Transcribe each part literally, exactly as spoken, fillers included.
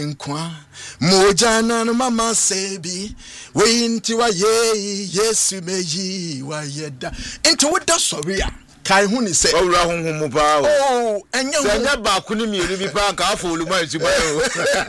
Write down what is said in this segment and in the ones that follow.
Nkwa mojana no mama sebi we inti wa ye yesu meyi wa yeda into what da sorry a kai hu ni se owura honhom mu ba oh enya enya ba ku ni mienu bi pa nka afọ oluma ejiba o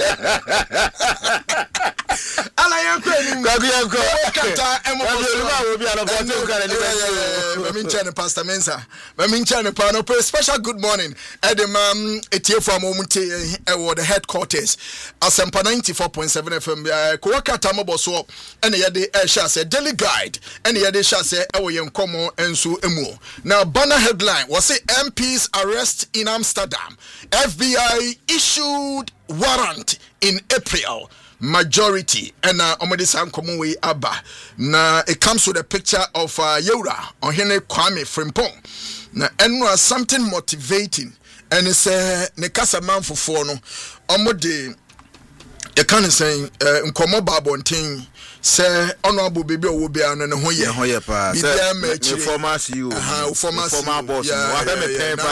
ala yanko ni gagu yanko kata emo oluma wo bi ala ko te kare ni be min chane Pastor Mensa be min chane pa no special good morning edem um etie for moment e the headquarters Asempa ninety-four point seven F M ko wakata mo boso ene ye de e sha say daily guide ene ye de sha say e wo ye nkomo enso emu now banner headline was say M Ps arrest in Amsterdam. F B I issued warrant in April. Majority and uh omedi san common way abba. Na it comes with a picture of uh Yura on Hene Kwame Frimpong. Na enwa something motivating and it's uh ne kasa man for four no omodi you can say uh nkomo babontin say honorable baby o be an ne ho ye ho ye pa say me former C E O aha former boss wa be me pen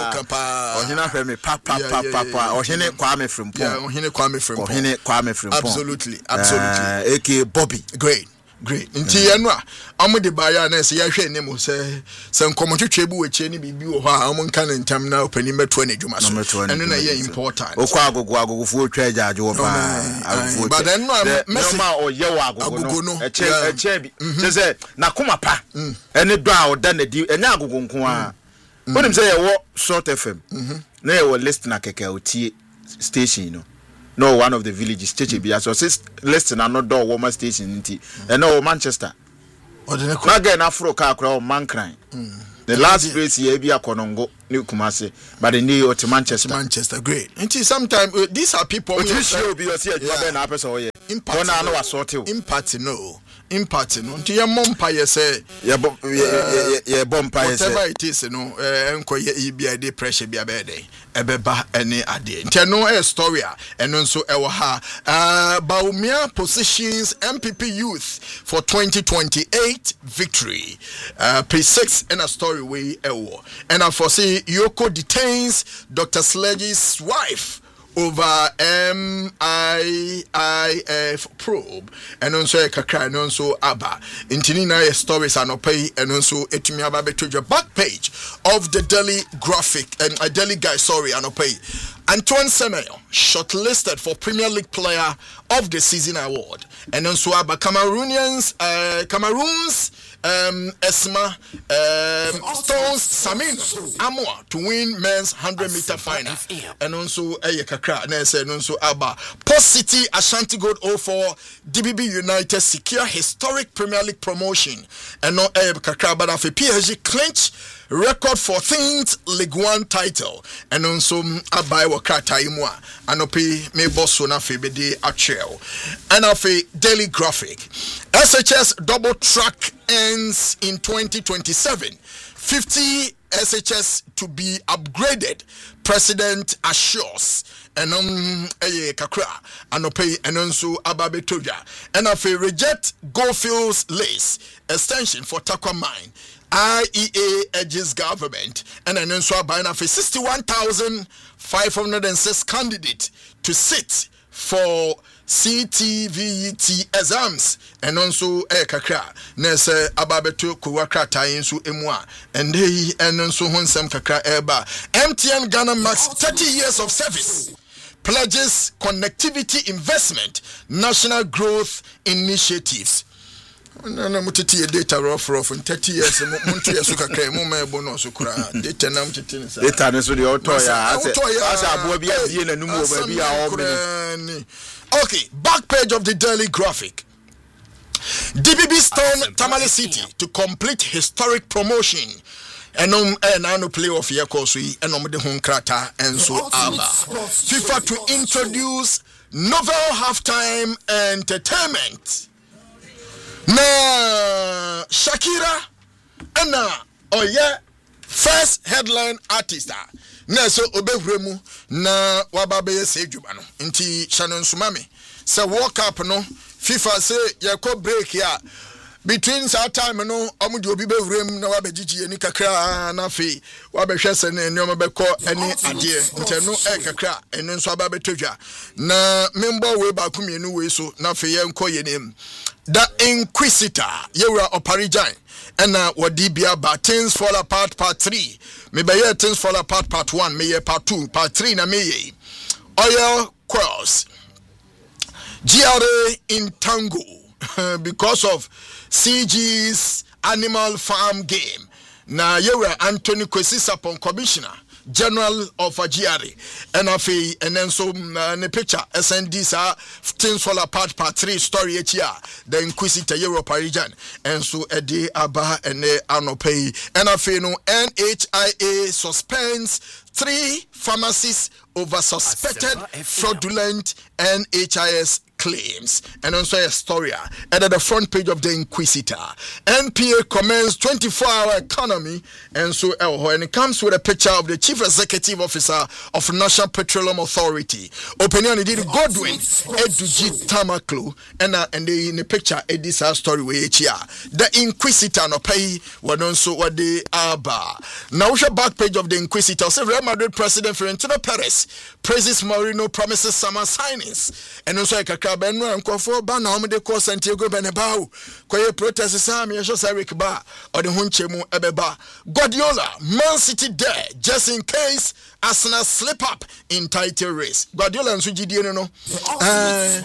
pa o hina fe me pa pa pa pa o hine Kwame Frimpong yeah o hine Kwame Frimpong o hine Kwame Frimpong absolutely absolutely A K Bobby great great nti eno a amode baya na se ya hwe ne mo se se nkomotwetwe bi weche ni bibi wo ha am nka ne ntam na opani meto na dwuma so eno na ye important okwa agogo agogofu otwa ajaje wo pa agogofu but eno a message ma o ye wo agogo no eche eche bi se na koma pa ene do a oda na di enya agogo nko a onim se ye wo Short F M na ye wo listener keke otie station no no one of the villages station bi so listen another woman station nti and no Manchester na again afro ka akra o mankran the last place here bi akonongo ni Kumase but the new to Manchester Manchester great until sometimes uh, these are people who show be you see na person o ye impact na no asort o impact no impact no until your mom pa ye say ye ye bomb pa ye say whatever it is no enko ye e bia dey pressure bia be dey ebeba ene ade ntia no a story a eno nso ewo ha uh Baumia positions M P P youth for twenty twenty-eight victory uh page six in a story way ewo and I foresee Yoko detains Doctor Sledge's wife over M I I F probe and also a kakra and also abba intinina stories and pay and also etumi aba beto your back page of the Daily Graphic and a Daily Guy sorry and pay Antoine Semenyo shortlisted for Premier League Player of the Season award and also abba Cameroonians uh, Cameroons um Esma um Stones Samin Amoa to win men's one hundred meter final and also a kakra na say no so aba Post City Ashanti Gold oh four D B B United secure historic Premier League promotion and no a kakra but after P S G clinch record fourteenth League One title and also abai wakata imwa anope me bosso na fe bede atrel and afi Daily Graphic S H S double track ends in twenty twenty-seven fifty S H S to be upgraded president assures and um eh kakra anope and also ababetoja and afi reject Goldfields lease extension for Takwa mine I E A urges government and an answer by now for sixty-one thousand five hundred six candidates to sit for C T V E T exams and also a kakra nese ababeto kuwakra tayinsu emwa and they and also honsam kakra eba M T N Ghana Max thirty years of service pledges connectivity investment national growth initiatives. No, no, mutiti data rough rough in thirty years. Muntu ya suka kre mo me bono sukura data na mutiti nsa. Data ne so de auto ya ase ase abo bia die na numu oba bia o. Okay, back page of the Daily Graphic. D B B Stone Tamale City to complete historic promotion. And um and I no playoff here course we and um the home krata and so aba. FIFA to introduce novel halftime entertainment. Na Shakira na oye first headline artist na so obehuremu na wababe se dwuma no nti Shannon Sumami say World Cup no FIFA say yakọ break ya between that time no omo de obi be wurem na wa begigi ani kakra na fe wa be hwese ne nneoma be ko ani ade nteno e kakra eno nso aba betodwa na member we ba kumienu we so na fe ye nko ye nem the Inquisitor yewra Oparijan and uh, what D B A Things Fall Apart Part three. Me be ye Things Fall Apart Part one, me ye Part two, Part three na me ye. Oil Cross. G R A in Tango because of C G's Animal Farm game. Na yewra Anthony Kwesi Sapon Commissioner General of a G R A and afi and then so uh, the picture S N D sa Things Fall Apart Part three story here the Inquisitor Europe region and so a day aba and they are no pay and afi no N H I A suspends three pharmacies over suspected fraudulent N H I S claims and also a story and at the front page of the Inquisitor. N P A commends twenty-four hour economy and so and it comes with a picture of the Chief Executive Officer of National Petroleum Authority. Opinion did Godwin Eduji Tamaklo and uh, and they in the picture it is our story we here. The Inquisitor no pay one also what they are bar. Now we back page of the Inquisitor say Real Madrid President Florentino Perez praises Mourinho promises summer signings and also a Benno and Kofo Bana home de ko Santiago Bernabeu koye protest sam ye so Eric Ba or the hunchemu ebeba Guardiola Man City there just in case Arsenal slip up in title race. Guardiola nso gidie no no eh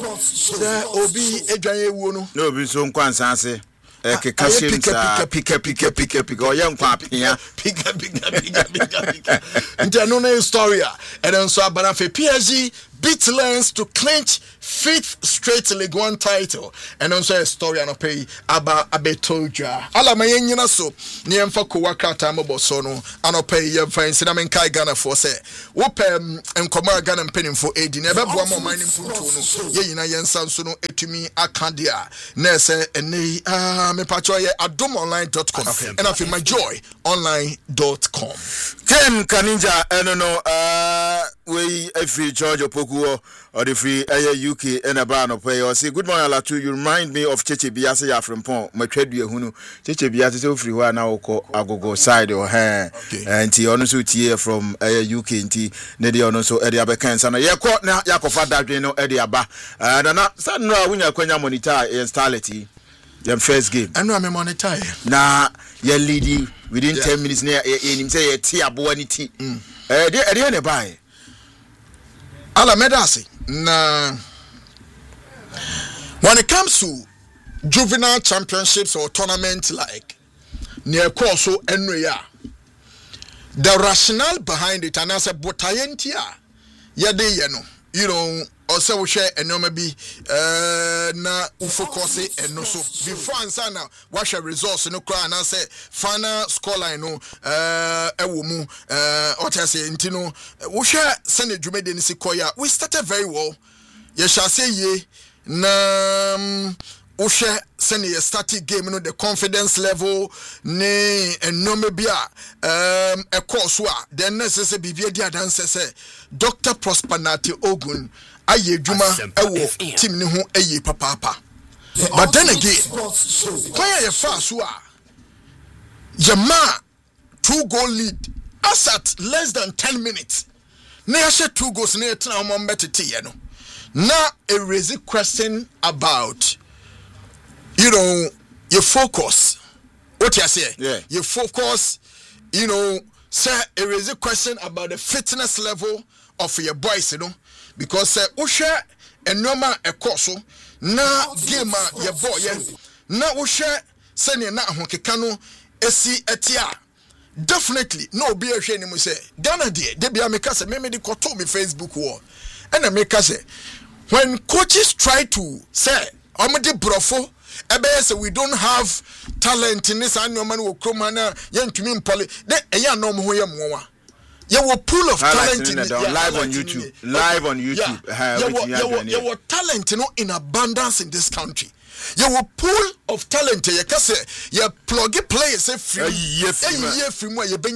obi edwan ewu no no obi so nkwansa ase Eke kasim sa pika pika pika pika oya nkwa apia pika pika pika pika pika nti no na historia and then so abana fe P S G beat Lens to clinch fifth straight League One title and also a story and pay aba abetoja ala mayenyina so ne emfa ko wakata mobo so no ano pay ye fan sinamen kai Ghana for say wo pem enkomo Ghana penim for eighteen e be boa mo man mpuntu no ye yina yensa so no etumi akadia na say ene ah me pacho ye adom online dot com and afi my joy online dot com Ken Kaninja eno no uh we every George Opokuo or the free air U K and a bar no pay or say good morning Latu. You remind me of Cheche Biase ya from Pont my trade you hunu Cheche Biase so free wa now ko agogo side or hair and ti ono so tie from air U K nti ne de ono so e de abekan sa no ye ko na yakofa dadwe no e de aba na na sa no wunya kwanya monitor installity your first game and no me monitor na ye lead within yeah. ten minutes near him say ye ti abo ani ti eh de e de ne buy ala medasi na when it comes to juvenile championships or tournaments like near course enria the rationale behind it and as a botayentia ya de ye no you know also we share enoma bi uh na focus e no so before answer na what share results no cry na say final score line no uh ewo mu uh what I say ntino we share send dwumede ni sikoya we started very well ye shall say ye na we share send ye starting game no the confidence level ne enoma bi a um e course wa then necessary bibia dia dan say Doctor Prosperity Ogun aye djuma ewo team ni ho aye papa but then again why you fast so a Yama two goal lead as at less than ten minutes na ya share two goals na etina mo mbetete ye no na a raise question about you know your focus what you say yeah. your focus you know say a raise question about the fitness level of your boys you know because uh, usha enoma ekoso na game your boy yeah. na usha sene na ahokeka no esi etia definitely no be a hwe ni mu say Ghana de de bia me kase me me de koto me Facebook wall and I make say when coaches try to say omde brofo ebe say we don't have talent in this anoma no kroma na yentumi mpole de eya no mo ho ye mowa you were pool of talent in it, yeah, live on YouTube. In live on YouTube. Yeah, you were, you were talent, you know, in abundance in this country. You were pool of talent. You can say you plug players free. A year from where you been you be.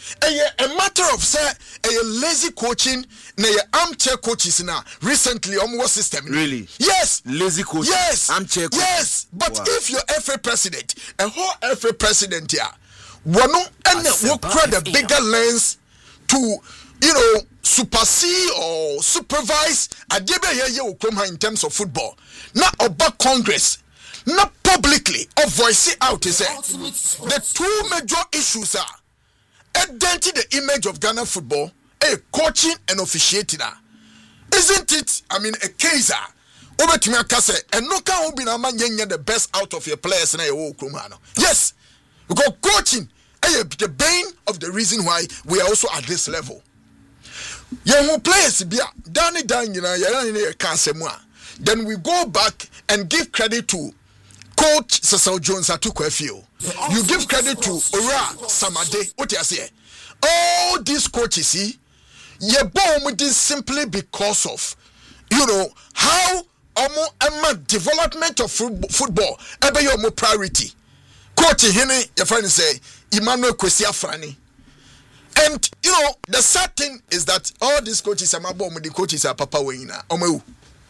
a matter of say a lazy coaching na armchair coaches now recently on what system really yes lazy coach yes armchair coach. Yes but wow. If you're F A president a whole F A president here one and will create a bigger lens to you know supersede or supervise a debe in terms of football not about Congress not publicly or voice it out is the two major issues are identity the image of Ghana football, a coaching and officiating. Isn't it? I mean, a case. Over to me, Kase, and no can who be a man the best out of your players and a whole Kumano. Yes, because coaching is the bane of the reason why we are also at this level. Young players be Danny Dan, you know, you're Kasemwa. Then we go back and give credit to Coach Cecil Jones Atukwefio. You give credit to Ora Samade. What you say? All these coaches, see, you bomb this simply because of, you know, how omo ema development of football ebe your more priority. Coach Hene, your friend say Emmanuel Kwesi Afrani. And you know, the sad thing is that all these coaches are my bomb, the coaches are Papa Wayna. Omo.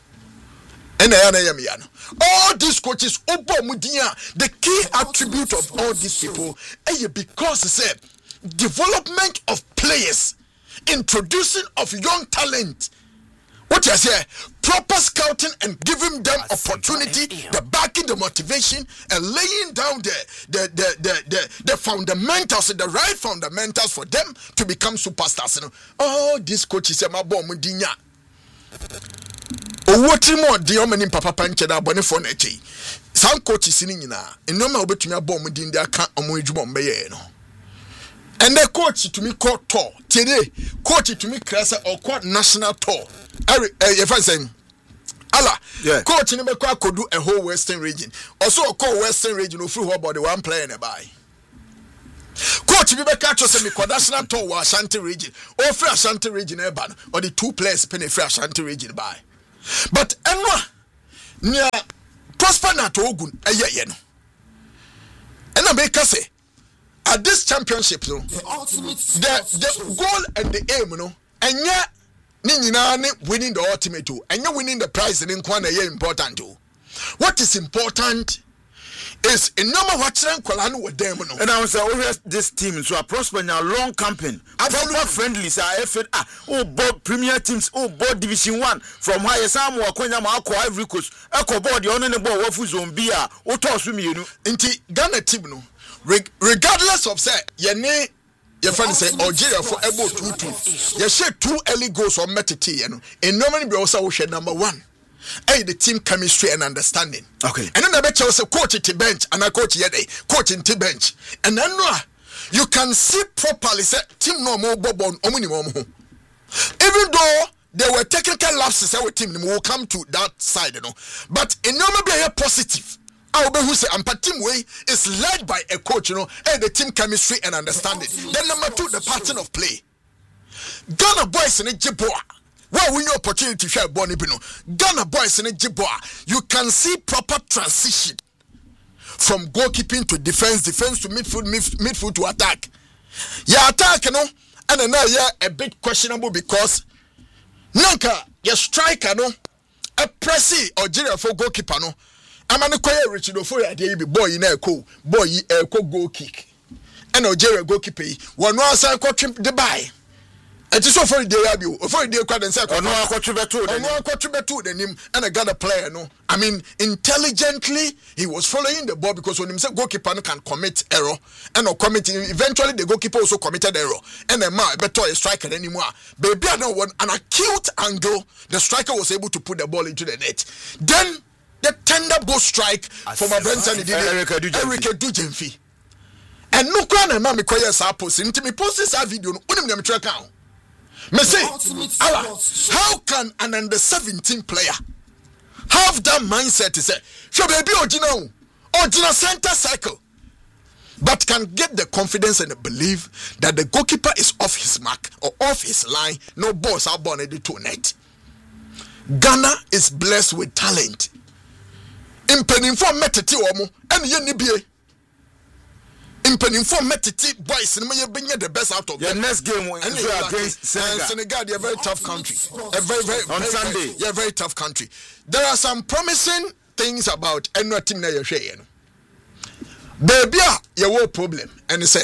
All these coaches, the key attribute of all these people is because it's a development of players, introducing of young talent. What you say? Proper scouting and giving them opportunity, the backing, the motivation, and laying down the the the the the, the fundamentals, the right fundamentals for them to become superstars. You know? All these coaches are my bomb. Owoti mo de o mani papa panche da bone for na chi san coaches ni nyina enoma obetumi abom din de aka omo edwuma mbeye no and the coach to me call tour today coach to me krasa or call national tour every eh if I say ala yeah. Coach ni be kwa kodu a whole western region also call western region ofri ho about the one player na buy coach bi be catch us me national tour wa Ashanti region ofri Ashanti region e ba no or the two players pen ofri Ashanti region buy. But enwa nia prosper na to ogun eyeye no ena make say at this championship no the, the, the goal and the aim no enya ni nyina ne winning the ultimate o enya winning the prize ni nkwa na ye important o. What is important is in number what kwala no wadam no. And I was say this team so a prosper now long campaign proper friendly sir F A ah oh board premier teams oh board division one from higher some wakonya ma akọ Ivory Coast akọ board the only ball wafu zombi a o to so mienu nti Ghana team no regardless of say ye ne your friend say Algeria for able two two ye share two early goals on metete you know in normally be also share number one. Hey, the team chemistry and understanding. Okay. And then I bet you also coach at the bench and I coach yet coach in the bench. And then you can see properly say team no more bob on minimum. Even though there were technical lapses our team will come to that side, you know. But in normal be a positive. I will be who say and team way is led by a coach, you know, and the team chemistry and understanding. Then number two, the pattern of play. Ghana boys in Jiboa. Well, we your opportunity to share Bonnie Bino. Ghana boys in Jiboa, you can see proper transition from goalkeeping to defense, defense to midfield, midfield to attack. Yeah, attack, you know, and now yeah, a bit questionable because Nanka, your striker, no, a pressy or general for goalkeeper, no. I'm an acquire Richard for a day, boy in a co, boy, a co goal kick. And Algeria goalkeeper, one was I caught him the buy. It is so for the day, for the day, quite and second. No, I got you better. No, I got you better than him. And I got a player. No, I mean, intelligently, he was following the ball because when himself goalkeeper can commit error and or commit. Eventually, the goalkeeper also committed error. And the man better a striker anymore. Baby, I don't want an acute angle. The striker was able to put the ball into the net. Then the tender ball strike from a Benson did Eric Dujenfi. And no crown and mammy choirs are posting to me post this video. Only them track out. Me say, Allah, how can an under seventeen player have that mindset to say, sure baby, original, original center cycle, but can get the confidence and the belief that the goalkeeper is off his mark or off his line, no balls are born to net. Ghana is blessed with talent. In penning for metete omo, and ye nibie. Impeninfo metiti boys in my bring the best out of the them. next game and against Senegal. And Senegal, they're a very tough country. A very, very, on very, Sunday. Very, yeah, very tough country. There are some promising things about any team that you're sharing. Baby, you have a problem. And they say,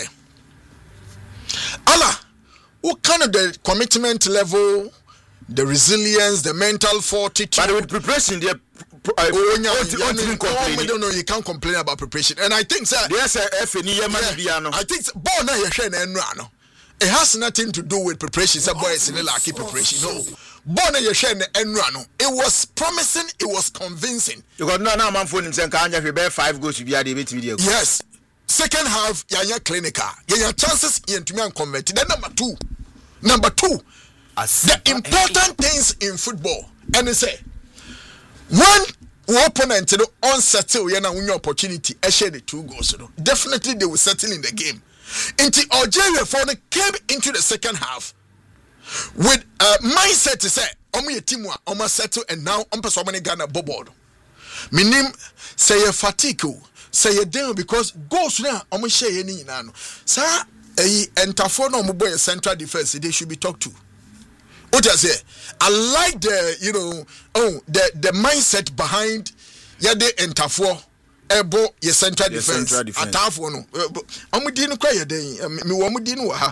Allah, what kind of the commitment level, the resilience, the mental fortitude? But with preparation, they're Uh, oh, yeah, yeah, yeah, oh, don't know, you can't complain about preparation. And I think sir, yes, yeah, I think born it has nothing to do with preparation. Sir, boy, it's like preparation. No, born it was promising, it was convincing. You got no no man phone him saying can you be five goals to be at the video. Yes, second half, yeah, yeah, clinical, yeah, yeah, chances in to me and convert. Then number two, number two, the important things in football, and they say. When opponent you know, unsettle you know, win your opportunity, I share the two goals. You know. Definitely they will settle in the game. Until Algeria for came into the second half with a uh, mindset to say, "I'm your team, I'm a settle, and now I'm person many Ghana board." Minim say a fatigue, say a deal because goals now I'm share any nano. Sir, a entafo no boy central defense they should be talked to. What I say, I like the you know oh the the mindset behind yade entafo ebo ye central defense atafo no amudi no kwa yeden me wo amudi no ha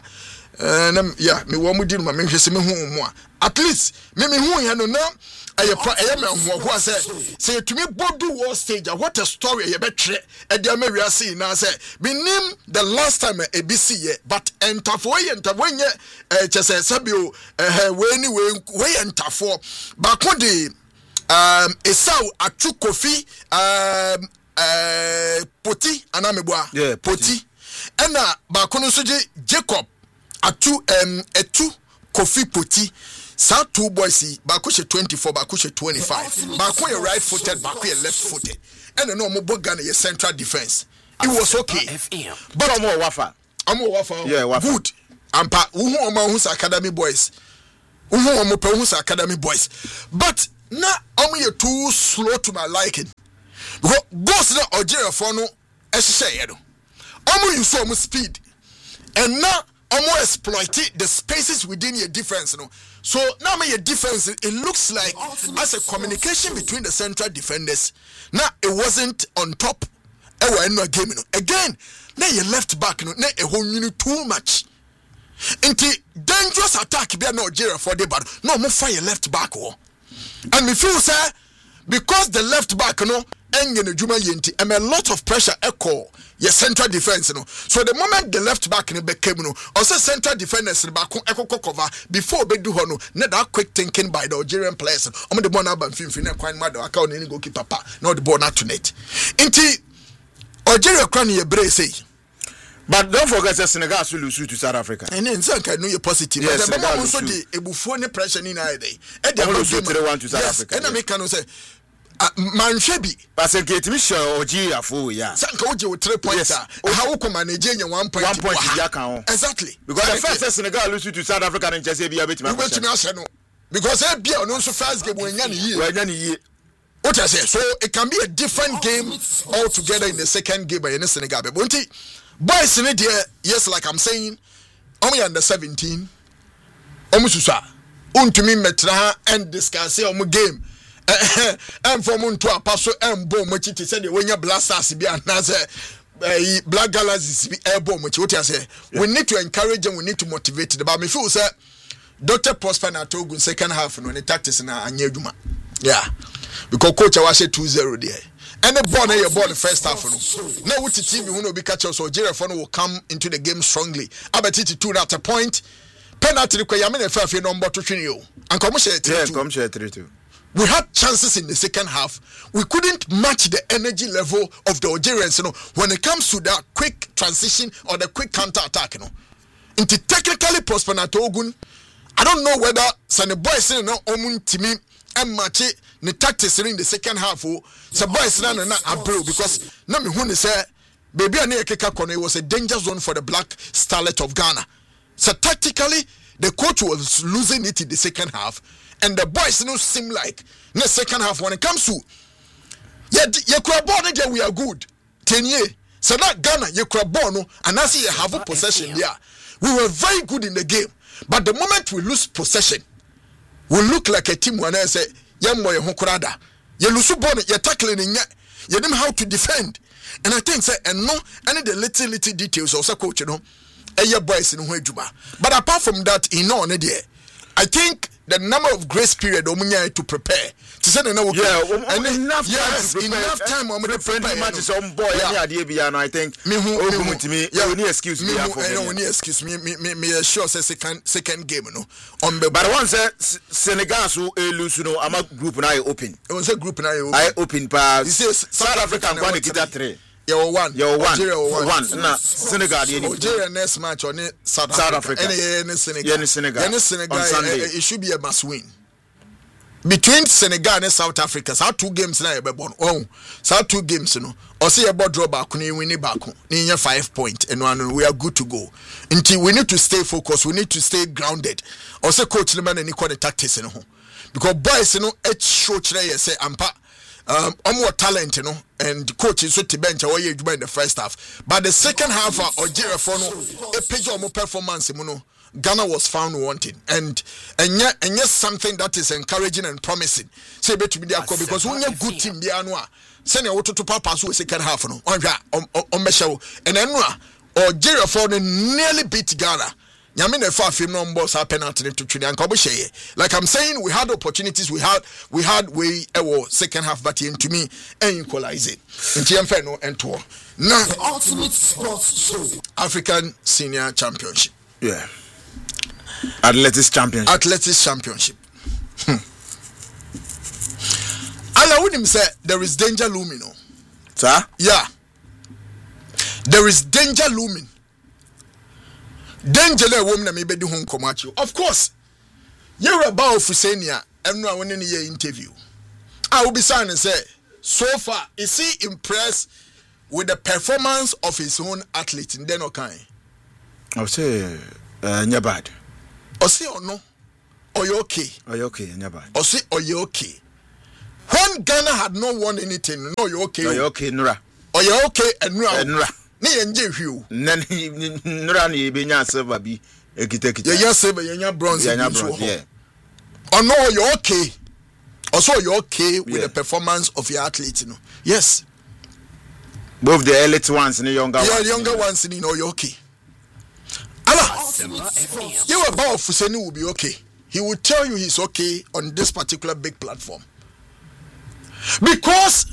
na yeah me wo amudi no ma me hwese me hu mo at least me me hu ya no na aye aye me hu ho say say to me bodu war stage what a story ye betwe e dia me wiase na say minim the last time e B C ye but entafo ye entafo nye eh chese sabio eh we ni we we entafo ba ko de um Esau atu Kofi um eh Poti anameboa yeah, Poti ena ba ko no so je Jacob atu um etu Kofi Poti. Sa two boys baako she twenty-four baako she twenty-five baako ye right footed baako ye left footed and no mo Ghana ye central defense it was okay but omo wafa omo wafa yeah wafa good ampa wo hu omo hu academy boys wo hu omo pe hu academy boys but na omo ye too slow to my liking because goals na Algeria for no ehye ye do omo use omo speed and na omo exploit the spaces within your defense no. So now my defense it looks like as a communication between the central defenders. Now it wasn't on top. Game again. Now your left back no now a whole unit too much. Into dangerous attack be no Nigeria for the but no more fire left back oh. And me feel say because the left back no engine juma yenti and a lot of pressure echo your central defense no so the moment the left back no became no also central defenders back echo cover before be do no na that quick thinking by the Algerian players um the ball na ban fin fin kwan ma the account ni goalkeeper pa na the ball na to net inti Algeria kwan ye bre say. But don't forget that Senegal will lose to South Africa. And then Senegal know you positive. Yes, but the also the ebufu ni pressure ni na day. E dey lose three one to South Africa. And I make can say Manchebi. Parce que tu me show Algeria for ya. Sanka oje with three points. How we can manage in one point. One point ya kan. Exactly. Because the first Senegal lose to South Africa and just say be a bit. You went to me no. Because e bia no so first game when yan yi. When yan yi. What I say, so it can be a different game altogether in the second game by any Senegal. But boys in it yes, like I'm saying, only under seventeen. Omususa. Untumi metra and discuss your game. And from unto a passo and bomb which it said when your blasters be another black galaxies be airborne, which what I say. We need to encourage them, we need to motivate them. But me feel sir, Doctor Prosper na Togun second half when the tactics na Anyeduma. Yeah. Because coach I was two zero there. And the ball na your ball the first half no. Now with the T V who no be catch us so Algeria will come into the game strongly. About it two at a point. Penalty require me fair fair number to train you. And come share three two. Yeah, come share three two. We had chances in the second half. We couldn't match the energy level of the Algerians, you know, when it comes to that quick transition or the quick counter attack, you know. Into technically Prosper na Togun, I don't know whether Sane boys you know omun timi and match the tactics in the second half. Oh, so boys na na abro because na me hu say baby ani ekeka kono it was a danger zone for the Black Starlet of Ghana. So tactically the coach was losing it in the second half. And the boys you know seem like in the second half when it comes to yeah yeah ball we are good ten year So that Ghana, you could born, and I see you have a possession there. We were very good in the game, but the moment we lose possession, we look like a team when I say, young boy, Hokurada, you lose born, you're tackling in yet, you know how to defend. And I think, say, and no, any the little, little details also, coach, you know, a year boys in Huejuba. But apart from that, in no, I think the number of grace period omunya to prepare to say no yeah um, and enough yes time enough time on the friendly matches on boy any idea bia no I think me who to me yeah any excuse me for me any excuse me me me sure say second second game no on the but one say Senegal so lose no ama group na open it was a group na open I open pass South Africa going to get three you one you one Nigeria one one na Senegal the Nigeria next match on South Africa any Senegal any Senegal any Senegal it should be a must win between Senegal and South Africa. So two games na ebe born oh so two games no or say about draw back ni win back ni five point and one we are good to go until we need to stay focused, we need to stay grounded or say coach man any call the tactics no because boys no e show kire say ampa um more talent, you know, and coach is to bench away you in the first half. But the second half or Jira for no a page of more performance, you know, Ghana was found wanting. And and yet and yet something that is encouraging and promising. Say better be there because when you good team the anwa send your to papa so second half no on on measure and then or Jira for nearly beat Ghana. Nyame na fa film no boss penalty to twini anka obhye like I'm saying we had opportunities we had we had we ewo second half but to me and equalize it nti emfa no ento now the ultimate sports show African Senior Championship yeah Athletics Championship Athletics Championship hmm. Ala wonim say there is danger looming no sir yeah there is danger looming. Danger le wom na me bedi ho nkomachi. Of course. You were about Fusenia and no one in the interview. I will be saying and say, so far, is he impressed with the performance of his own athlete in Denokai? I'll say, uh, not bad. Or say or no? Or you okay? Or you okay, not bad. Or say, or you okay? When Ghana had not won anything, no, you okay? Or you okay, Nura? Or you okay, and Nura? Ni enje hwiu nan nura na yebenya silver bi ekitekita ye yes silver ye nya bronze ye nya bronze yeah oh no you okay also you okay with yeah. the performance of your athlete you know yes both the elite ones and the younger yeah, ones yeah the younger yeah. ones you know you okay Allah you about Fuseni will be okay he will tell you he's okay on this particular big platform because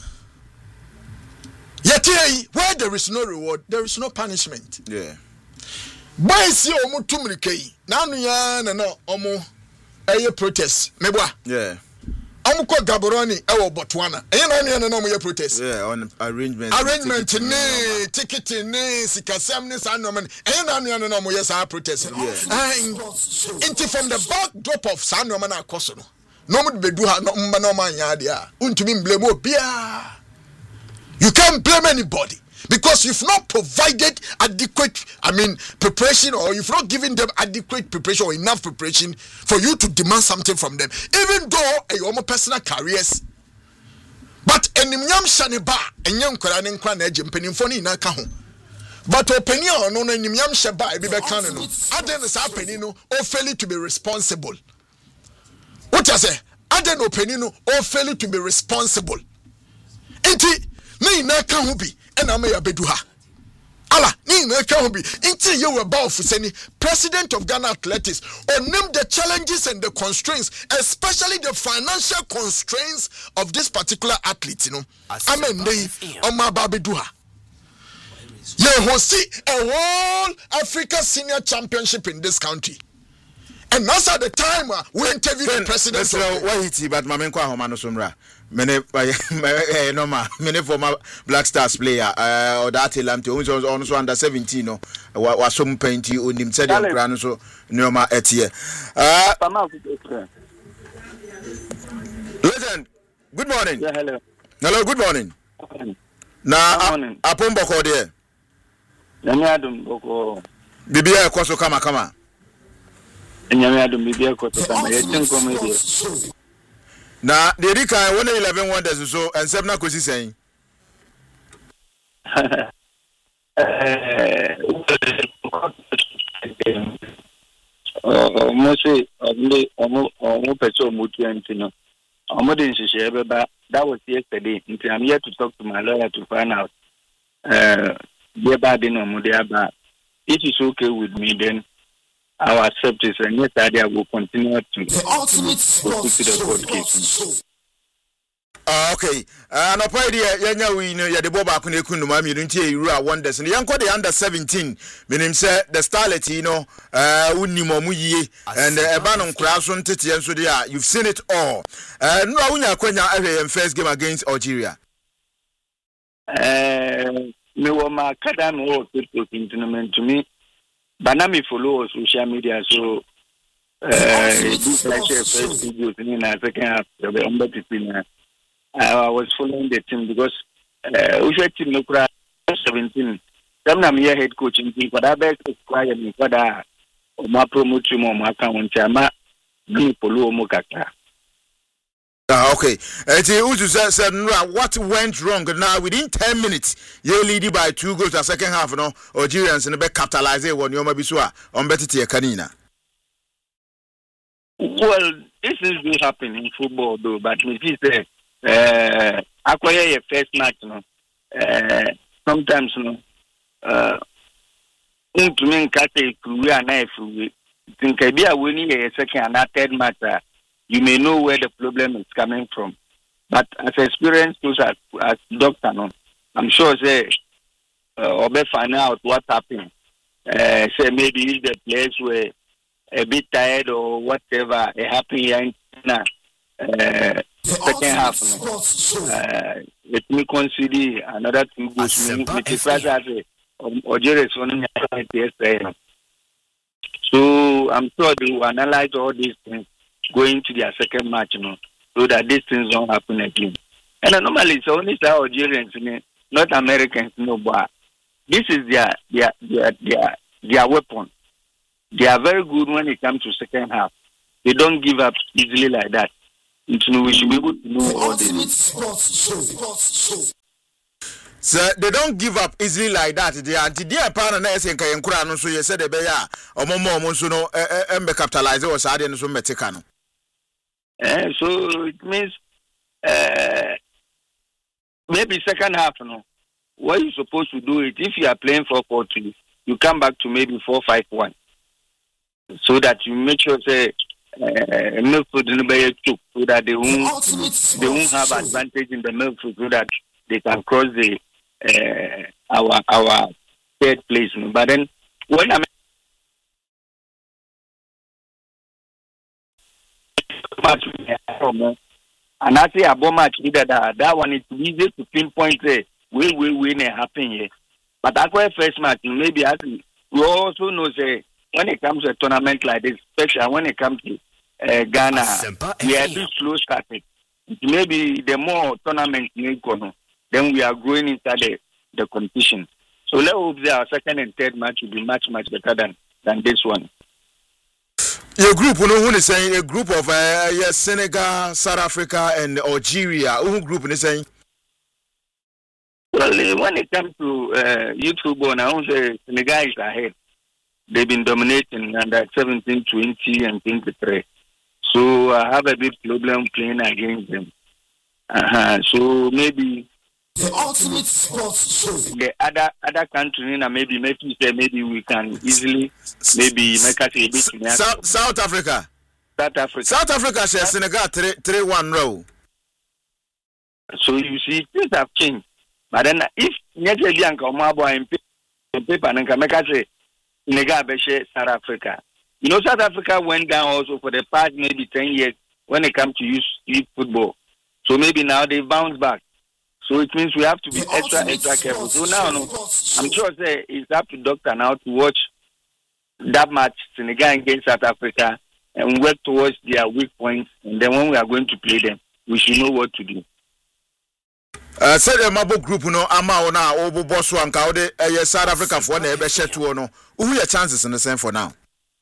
yet where there is no reward, there is no punishment. Yeah. Why is you omu tumrikei? Nanu ya na no omu eye protest. Mebwa. Yeah. Omu ko Gaborone ewo Botswana. Eye na onu na omu ye protest. Yeah, on arrangement. Arrangement ne ticket ne sikasam ne sa no man. Eye na onu na omu ye sa protest. Yeah. Into from the backdrop of sa no man akoso no. No mu bedu ha no mba no man ya dia. Untumi blame obia. You can't blame anybody because you've not provided adequate, I mean, preparation, or you've not given them adequate preparation or enough preparation for you to demand something from them. Even though a your personal careers, but enyam shaneba enyam kwara ne nkwa na agye mpanimfo ni na ka ho. But opinion no no enyam sheba e be be kan no. Aden sa pani no o fail to be responsible. What I say? Aden opinion no o fail to be responsible. Enti ni na ka ho bi e na ma ya bedu ha ala ni na ka ho bi nti ye we ba Fuseni president of Ghana Athletics or name the challenges and the constraints, especially the financial constraints of this particular athlete, you know amen dey o ma ba bedu ha ye host a whole Africa Senior Championship in this country. And that's at the time uh, we interviewed the president. So why he but mamenko ahoma no somra. Many no ma many former Black Stars player uh or that Lamte also under seventeen no was some painty on him said the so no ma etie. Uh Listen, good morning. Yeah, hello. Hello, good morning. Na apon boko there. Nyame adum boko. Bibia ekoso kama kama. Nyame adum bibia ekoso kama yetin komedi. Na the Rika one eleven wonders so and seven na kosi saying. mostly only almost person mutual, you know. I'm didn't share, but that was yesterday. I'm here to talk to my lawyer to find out. Uh, if it's okay with me, then I'll accept it, and yes, I will continue to the ultimate sports to the show. court Sports case. show. Uh, okay. Uh, no point here. Yanya we know ya de boba akune kunu ma mi nti e rua wonders. Ne yanko de under seventeen. Menim say the starlet you know uh unni mo mu yie and e ba no nkura so ntete enso de a you've seen it all. Uh no awunya kwanya ahwe em first game against Algeria. Uh me wo ma kada me wo to tournament to me. Banami follow social media so uh this like first video in a second half the under fifteen. I was following the team because uh, we had team no crowd seventeen. Some I'm here head coaching team, but I best require me for that. My promote to my account, my me polo mokaka. Ah, okay. Eti Uzu said, what went wrong? Now within ten minutes, you lead by two goals the second half. No, Algerians in the back capitalize when you maybe sure on better to Kanina. Well, this is will happen in football though, but me say. Uh, acquire your first match, no. Uh, sometimes, no. Uh, to me, Kate, we are not free. Think be a winning a second and third match. Uh, you may know where the problem is coming from, but as experience goes as as doctor, no. I'm sure say, uh, or be find out what happened. Uh, say maybe if the players were a bit tired or whatever, it happened here in China. Uh, second half, uh, let me consider another two goals. Which is as a Algeria yesterday. So I'm sure they will analyze all these things going to their second match, you know, so that these things don't happen again. And uh, normally it's only the Algerians, you know, not Americans, no, but this is their their their their their weapon. They are very good when it comes to second half. They don't give up easily like that. We should be able to know all this. So they don't give up easily like that. They are the dear partner and Kayankura, no, so you said the Beya or Momo Monsuno, and be capitalized or Sadi and so Meticano. So it means uh, maybe second half, no. What you're supposed to do is if you are playing four four two, you come back to maybe four five one. So that you make sure say uh, midfield so that they won't they won't have advantage in the midfield so that they can cross the uh, our our third place. But then when I'm and I say a bomb match either that that one is easy to pinpoint say we we win it happen here. But that way first match maybe I think we also know say when it comes to a tournament like this, especially when it comes to uh, Ghana, we are too slow started. Maybe the more tournaments we go, then we are growing inside the, the competition. So let's hope that our second and third match will be much, much better than, than this one. Your group, you know, who is saying a group of uh, yes, Senegal, South Africa, and Algeria. Who group is saying? Well, when it comes to uh, youth football, I want to say Senegal is ahead. They've been dominating under seventeen, twenty, and twenty-three. So I have a big problem playing against them. Uh-huh. So maybe the ultimate sports show. The other other country, maybe maybe say maybe we can easily maybe make us a bit. South, South Africa. South Africa. South Africa says Senegal three three one row. So you see things have changed. But then if Nyete Bianca Omabo in paper and can make us say Senegal beshe South Africa. You know, South Africa went down also for the past maybe ten years when it comes to youth, youth football. So maybe now they bounce back. So it means we have to be the extra, extra careful. So now, no, I'm sure say it's up to doctor now to watch that match, Senegal against South Africa, and work towards their weak points. And then when we are going to play them, we should know what to do. Uh, say the Mabo group, no, ama ona obo boss one kaude eh South Africa for na ebe share to no. Who your chances in the same for now?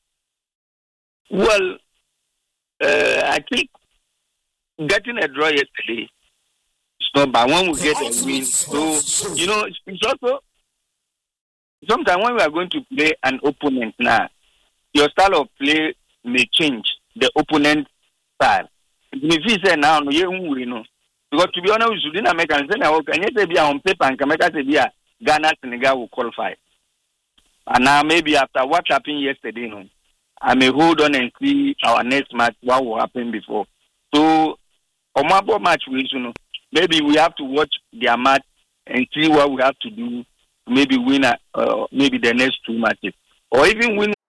Well, uh, I think getting a draw yesterday is not bad. When we get a win, so you know it's also sometimes when we are going to play an opponent now, your style of play may change the opponent style. If you say now, you know, because to be honest, you didn't make an example. Can you say be on paper and can make us say Ghana, Senegal will qualify. And now maybe after what happened yesterday, you know, I may hold on and see our next match, what will happen before. So, on my match, you know, maybe we have to watch their match and see what we have to do. Maybe win, uh, maybe the next two matches, or even win